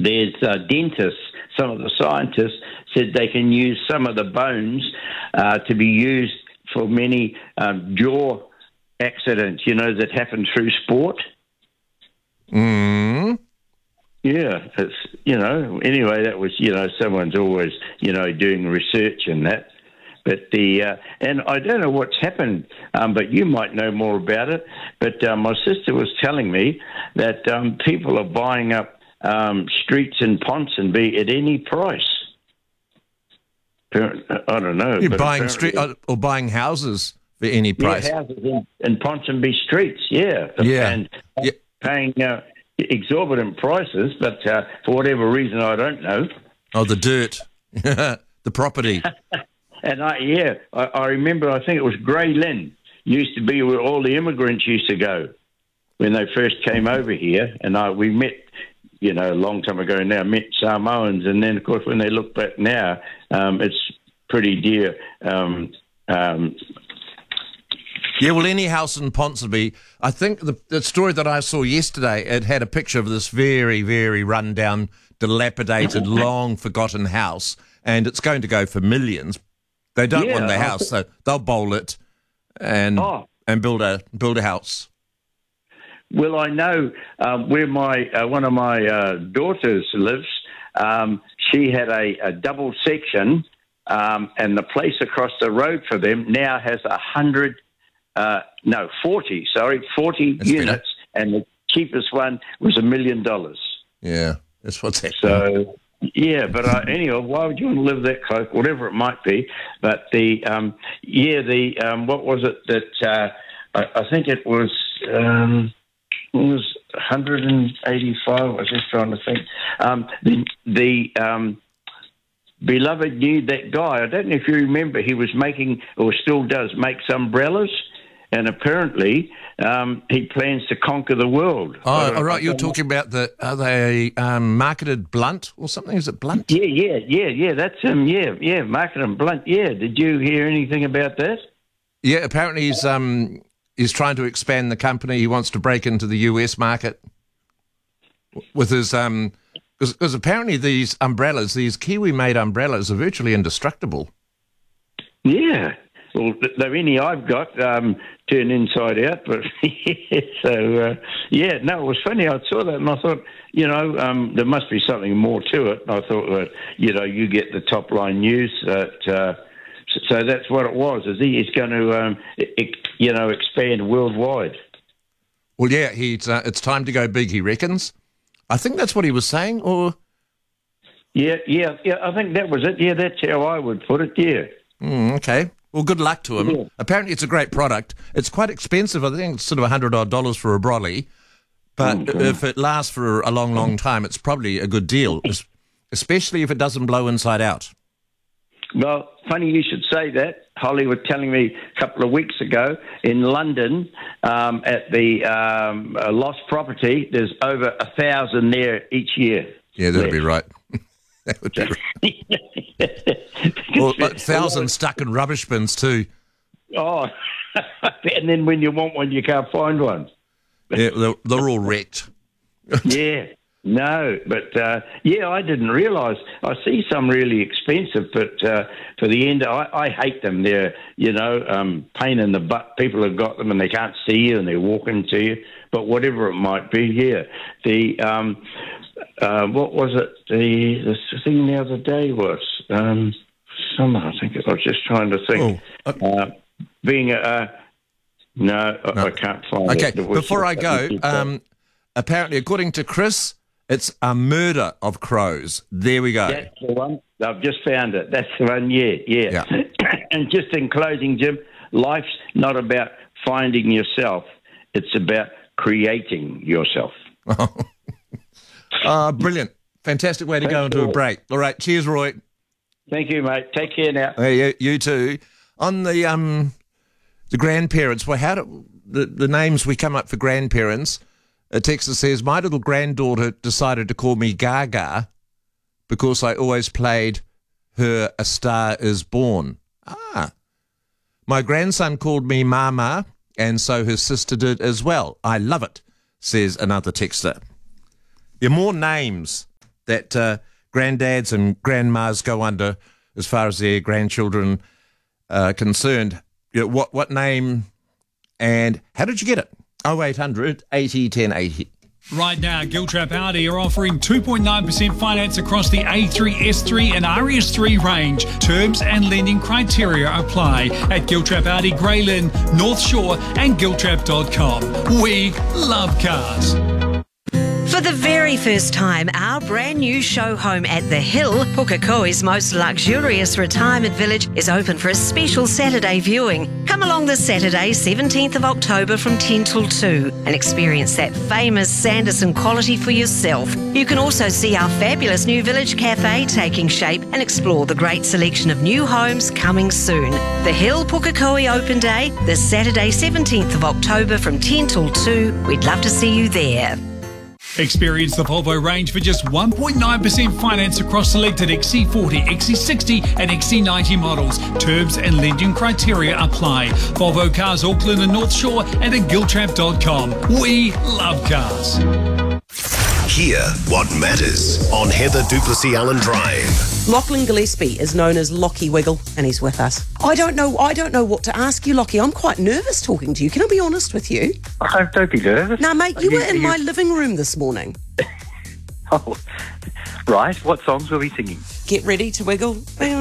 there's dentists, some of the scientists said they can use some of the bones to be used for many jaw accidents, that happen through sport. Mm. Yeah, it's, anyway, that was, someone's always, doing research in that. But and I don't know what's happened, but you might know more about it. But my sister was telling me that people are buying up streets in Ponsonby at any price. I don't know. You're buying or buying houses for any price. Yeah, houses in Ponsonby streets, yeah. Yeah. And paying exorbitant prices, but for whatever reason, I don't know. Oh, the dirt, the property. And I remember, I think it was Grey Lynn used to be where all the immigrants used to go when they first came over here. And we met, a long time ago now, met Samoans. And then, of course, when they look back now, it's pretty dear. Yeah, well, any house in Ponsonby, I think the story that I saw yesterday, it had a picture of this very, very run-down, dilapidated, long-forgotten house, and it's going to go for millions. They don't want the house, so they'll bowl it and build a house. Well, I know where one of my daughters lives. She had a double section, and the place across the road for them now has 40 units, and the cheapest one was $1 million. Yeah, that's what's happening. So. Yeah, but anyway, why would you want to live that close, whatever it might be? But what was it that I think it was 185. I was just trying to think. The beloved knew that guy. I don't know if you remember. He was making, or still does, make umbrellas. And apparently, he plans to conquer the world. Oh, all right. You're talking about are they marketed Blunt or something? Is it Blunt? Yeah. That's him. Yeah. Marketed Blunt. Yeah. Did you hear anything about that? Yeah. Apparently, he's trying to expand the company. He wants to break into the US market with his because apparently these umbrellas, these Kiwi-made umbrellas, are virtually indestructible. Yeah. Well, the many I've got turn inside out, but it was funny. I saw that and I thought, there must be something more to it. And I thought that, you get the top line news that, so that's what it was. Is he's going to, expand worldwide? Well, yeah, it's time to go big, he reckons. I think that's what he was saying, or? Yeah, I think that was it. Yeah, that's how I would put it, yeah. Okay. Well, good luck to him. Yeah. Apparently, it's a great product. It's quite expensive. I think it's sort of $100 for a brolly. But if it lasts for a long, long time, it's probably a good deal, especially if it doesn't blow inside out. Well, funny you should say that. Holly was telling me a couple of weeks ago in London at the Lost Property, there's over 1,000 there each year. Yeah, that'd be right. That would be right. Well, 1,000 stuck in rubbish bins too. Oh, and then when you want one, you can't find one. Yeah, they're all wrecked. Yeah, no, but I didn't realise. I see some really expensive, but for the end, I hate them. They're, pain in the butt. People have got them and they can't see you and they're walking to you. But whatever it might be, yeah. What was it? The thing the other day was summer. I think I was just trying to think. Being I can't find it. Okay, before I go, apparently, according to Chris, it's a murder of crows. There we go. That's the one. I've just found it. That's the one. Yeah. And just in closing, Jim, life's not about finding yourself. It's about creating yourself. Brilliant. Fantastic way to go into a break. All right. Cheers, Roy. Thank you, mate. Take care now. Hey, you too. On the grandparents, well, how do the names we come up for grandparents? A texter says, my little granddaughter decided to call me Gaga because I always played her A Star Is Born. My grandson called me Mama, and so his sister did as well. I love it, says another texter. There are more names that granddads and grandmas go under as far as their grandchildren are concerned. You know, what name and how did you get it? 0800 80 1080. Right now, Giltrap Audi are offering 2.9% finance across the A3, S3 and RS3 range. Terms and lending criteria apply at Giltrap Audi, Grey Lynn, North Shore and Giltrap.com. We love cars. For the very first time, our brand new show home at The Hill, Pukekohe's most luxurious retirement village, is open for a special Saturday viewing. Come along this Saturday, 17th of October from 10 till 2 and experience that famous Sanderson quality for yourself. You can also see our fabulous new village cafe taking shape and explore the great selection of new homes coming soon. The Hill Pukekohe Open Day, this Saturday, 17th of October from 10 till 2. We'd love to see you there. Experience the Volvo range for just 1.9% finance across selected XC40, XC60 and XC90 models. Terms and lending criteria apply. Volvo Cars Auckland and North Shore and at Giltrap.com. We love cars. Hear what matters on Heather Duplessis Allen Drive. Lachlan Gillespie is known as Lockie Wiggle, and he's with us. I don't know what to ask you, Lockie. I'm quite nervous talking to you. Can I be honest with you? Oh, don't be nervous. No, mate, you were in my living room this morning. Oh, right. What songs were we singing? Get ready to wiggle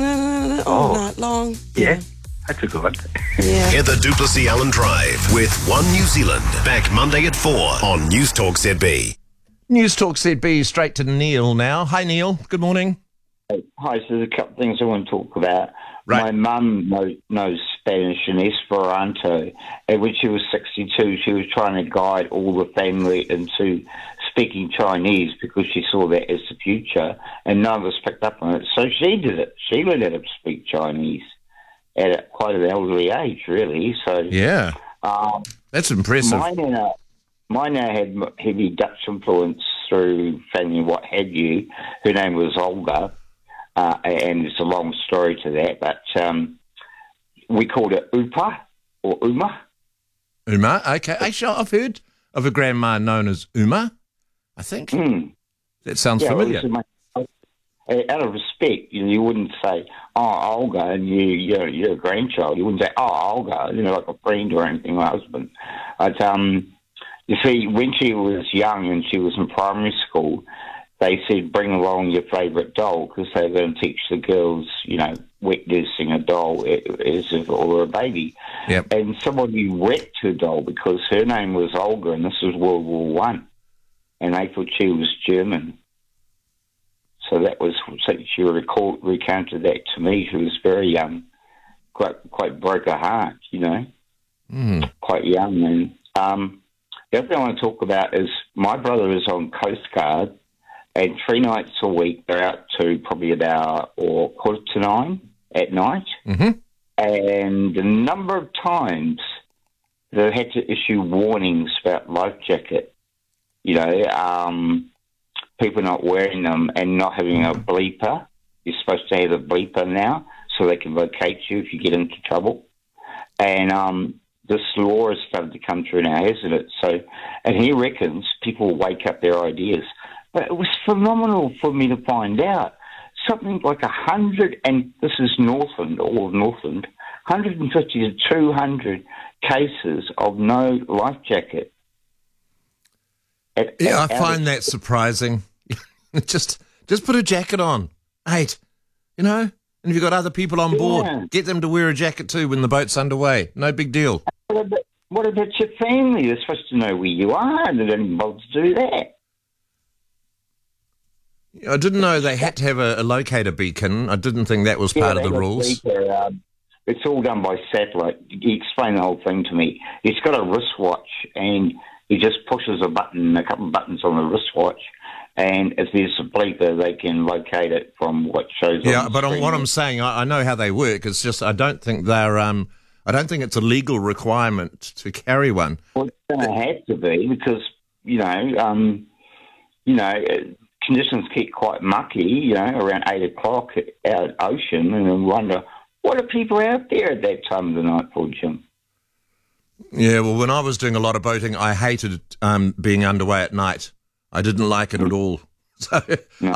all night long. Yeah, that's a good one. Yeah. Heather Duplessis Allen Drive with One New Zealand. Back Monday at 4 on News Talk ZB. News Talk ZB, straight to Neil now. Hi, Neil. Good morning. Hi, so there's a couple of things I want to talk about. Right. My mum knows Spanish and Esperanto, and when she was 62, she was trying to guide all the family into speaking Chinese because she saw that as the future, and none of us picked up on it. So she did it. She learned how to speak Chinese at quite an elderly age, really. So Yeah. That's impressive. My nana had heavy Dutch influence through family, what have you. Her name was Olga, and it's a long story to that, but we called it Upa or Uma. Uma, okay. Actually, I've heard of a grandma known as Uma, I think. That sounds familiar. Out of respect, you wouldn't say, "Oh, Olga," and you're a grandchild. You wouldn't say, "Oh, Olga," like a friend or anything, like husband. But you see, when she was young and she was in primary school, they said, bring along your favourite doll because they were going to teach the girls, wet nursing a doll as if it were a baby. Yep. And somebody wrecked her doll because her name was Olga and this was World War One, and they thought she was German. So she recounted that to me. She was very young, quite broke her heart, quite young. And the other thing I want to talk about is my brother is on Coast Guard, and 3 nights a week they're out to probably about 8:45 at night. Mm-hmm. And the number of times they had to issue warnings about life jacket, people not wearing them and not having a bleeper. You're supposed to have a bleeper now so they can locate you if you get into trouble. And this law has started to come through now, hasn't it? So, and he reckons people will wake up their ideas. But it was phenomenal for me to find out. Something like 100, and this is Northland, all of Northland, 150 to 200 cases of no life jacket. I find that surprising. Just put a jacket on, mate. And if you've got other people on board, get them to wear a jacket too when the boat's underway. No big deal. What about your family? They're supposed to know where you are, and they don't bother to do that. I didn't know they had to have a locator beacon. I didn't think that was part of the rules. It's all done by satellite. He explained the whole thing to me. He's got a wristwatch, and he just pushes a couple of buttons on the wristwatch, and if there's a bleeper, they can locate it from what shows. Yeah, but on what I'm saying, I know how they work. It's just I don't think they're. I don't think it's a legal requirement to carry one. Well, it's going to have to be because conditions get quite mucky. Around 8 o'clock out at ocean, and then wonder what are people out there at that time of the night for, Jim. Yeah, well, when I was doing a lot of boating, I hated being underway at night. I didn't like it at all. So